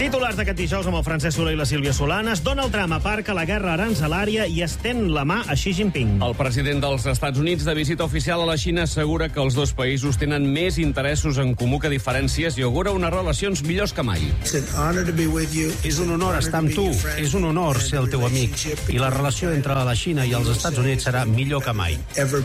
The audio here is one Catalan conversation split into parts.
Titulars d'aquest dijous amb el Francesc Soler i la Sílvia Solanes. Donald Trump aparca la guerra arancelària i estén la mà a Xi Jinping. El president dels Estats Units, de visita oficial a la Xina, assegura que els dos països tenen més interessos en comú que diferències i augura unes relacions millors que mai. És un honor estar amb tu, és un honor ser el teu amic. I la relació entre la Xina i els Estats Units serà millor que mai.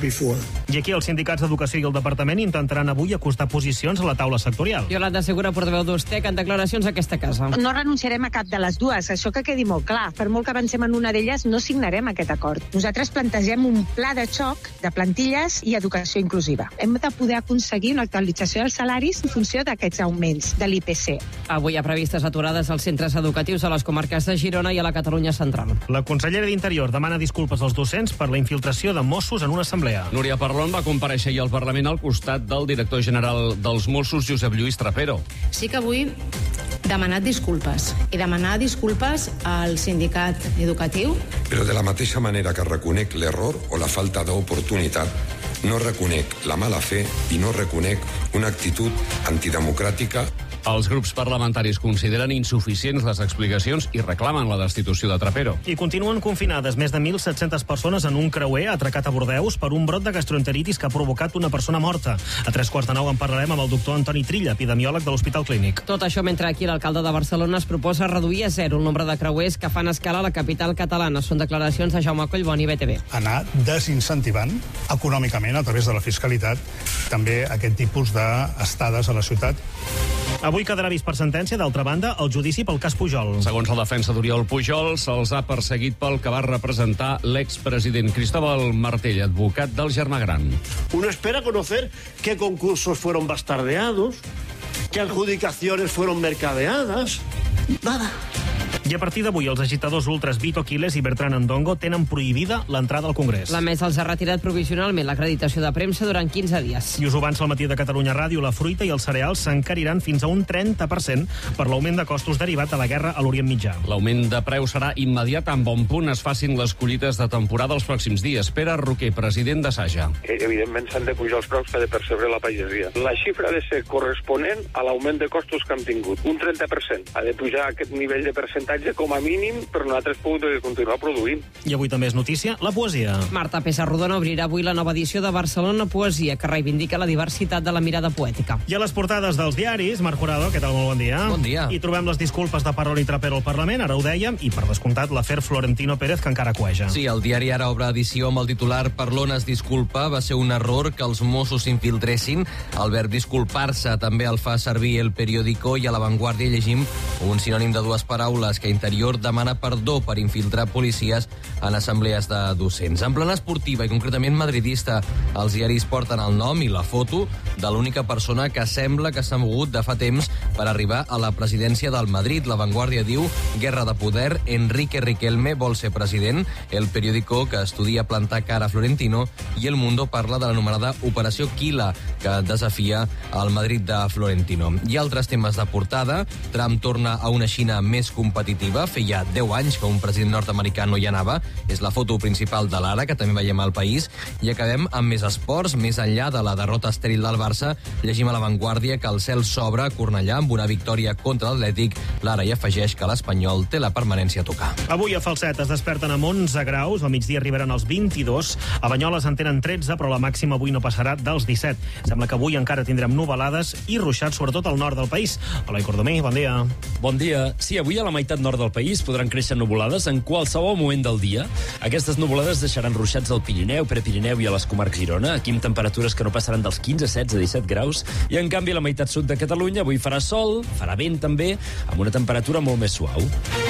I aquí els sindicats d'Educació i el Departament intentaran avui acostar posicions a la taula sectorial. Yolanda Segura, portaveu d'Ustec, en declaracions a aquesta casa. No renunciarem a cap de les dues, això que quedi molt clar. Per molt que avancem en una d'elles, no signarem aquest acord. Nosaltres plantegem un pla de xoc de plantilles i educació inclusiva. Hem de poder aconseguir una actualització dels salaris en funció d'aquests augments de l'IPC. Avui hi ha previstes aturades als centres educatius a les comarques de Girona i a la Catalunya central. La consellera d'Interior demana disculpes als docents per la infiltració de Mossos en una assemblea. Núria Parlon va comparèixer ahir al Parlament al costat del director general dels Mossos, Josep Lluís Trapero. Sí que vull demanar disculpes i demanar disculpes al sindicat educatiu. Però de la mateixa manera que reconec l'error o la falta d'oportunitat, no reconec la mala fe i no reconec una actitud antidemocràtica. Els grups parlamentaris consideren insuficients les explicacions i reclamen la destitució de Trapero. I continuen confinades més de 1.700 persones en un creuer atracat a Bordeus per un brot de gastroenteritis que ha provocat una persona morta. A 3:45 en parlarem amb el doctor Antoni Trilla, epidemiòleg de l'Hospital Clínic. Tot això mentre aquí l'alcalde de Barcelona es proposa reduir a zero el nombre de creuers que fan escala a la capital catalana. Són declaracions de Jaume Collboni, BTV. Anar desincentivant econòmicament a través de la fiscalitat també aquest tipus d'estades a la ciutat. Avui quedarà vist per sentència, d'altra banda, el judici pel cas Pujol. Segons la defensa d'Oriol Pujol, se'ls ha perseguit pel que va representar l'expresident Cristóbal Martell, advocat del germà gran. Uno espera conocer qué concursos fueron bastardeados, qué adjudicaciones fueron mercadeadas. Nada. I a partir d'avui, els agitadors ultras Vito Quiles i Bertran Ndongo tenen prohibida l'entrada al Congrés. La mesa els ha retirat provisionalment l'acreditació de premsa durant 15 dies. I us ho avança al matí de Catalunya Ràdio, la fruita i els cereals s'encariran fins a un 30% per l'augment de costos derivat de la guerra a l'Orient Mitjà. L'augment de preu serà immediat en bon punt es facin les collites de temporada els pròxims dies. Pere Roquer, president de Saja. Evidentment s'han de pujar els preus que ha de percebre la pagesia. La xifra ha de ser corresponent a l'augment de costos que hem tingut. Un 30%. Ha de pujar aquest nivell de percentatge com a mínim, però nosaltres podem continuar produint. I avui també és notícia la poesia. Marta Pessarrodona obrirà avui la nova edició de Barcelona Poesia, que reivindica la diversitat de la mirada poètica. I a les portades dels diaris, Marc Jurado, què tal? Molt bon dia. Bon dia. I trobem les disculpes de Parlon i Trapero al Parlament, ara ho dèiem, i per descomptat l'afer Florentino Pérez, que encara cueja. Sí, el diari Ara obre edició amb el titular Parlon es disculpa, va ser un error que els Mossos s'infiltressin. El verb disculpar-se també el fa servir El Periódico, i a La Vanguardia llegim un sinònim de dues paraules, que Interior demana perdó per infiltrar policies en assemblees de docents. En plana esportiva i concretament madridista, els diaris porten el nom i la foto de l'única persona que sembla que s'ha mogut de fa temps per arribar a la presidència del Madrid. La Vanguardia diu guerra de poder, Enrique Riquelme vol ser president, El Periódico que estudia plantar cara a Florentino, i El Mundo parla de l'anomenada Operació Quila, que desafia el Madrid de Florentino. I altres temes de portada, Trump torna a una Xina més competitiva, feia 10 anys que un president nord-americà no hi anava, és la foto principal de l'Ara, que també veiem al País, i acabem amb més esports. Més enllà de la derrota estèril del Barça, llegim a La Vanguardia que el cel s'obre a Cornellà amb una victòria contra l'Atlètic. L'Ara hi afegeix que l'Espanyol té la permanència a tocar. Avui a Falset es desperten amb 11 graus, al migdia arribaran als 22, a Banyoles en tenen 13, però la màxima avui no passarà dels 17. Sembla que avui encara tindrem nuvolades i ruixats, sobretot al nord del país. Eloi Cordomí, bon dia. Bon dia. Sí, avui a la meitat nord del país podran créixer nuvolades en qualsevol moment del dia. Aquestes nuvolades deixaran ruixats al Pirineu, Prepirineu i a les comarques Girona, aquí amb temperatures que no passaran dels 15, 16, 17 graus, i en canvi a la meitat sud de Catalunya avui farà sol, farà vent també, amb una temperatura molt més suau.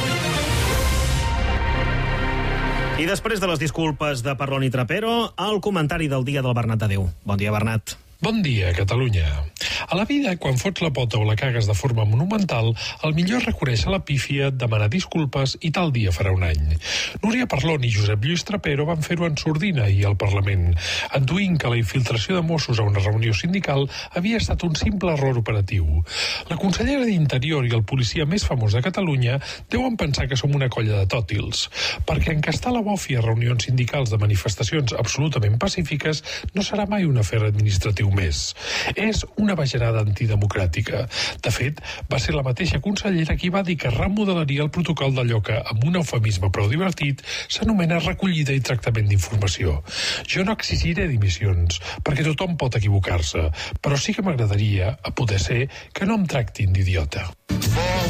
I després de les disculpes de Parlon i Trapero, el comentari del dia del Bernat Adéu. Bon dia, Bernat. Bon dia, Catalunya. A la vida, quan fots la pota o la cagues de forma monumental, el millor és reconèixer la pífia, demanar disculpes i tal dia farà un any. Núria Parlon i Josep Lluís Trapero van fer-ho en sordina ahir al Parlament, intuint que la infiltració de Mossos a una reunió sindical havia estat un simple error operatiu. La consellera d'Interior i el policia més famós de Catalunya deuen pensar que som una colla de tòtils, perquè encastar la bòfia a reunions sindicals de manifestacions absolutament pacífiques no serà mai un afer administratiu més. És una vegada bajanada antidemocràtica. De fet, va ser la mateixa consellera qui va dir que remodelaria el protocol d'allò que, amb un eufemisme prou divertit, s'anomena recollida i tractament d'informació. Jo no exigiré dimissions, perquè tothom pot equivocar-se, però sí que m'agradaria, a poder ser, que no em tractin d'idiota.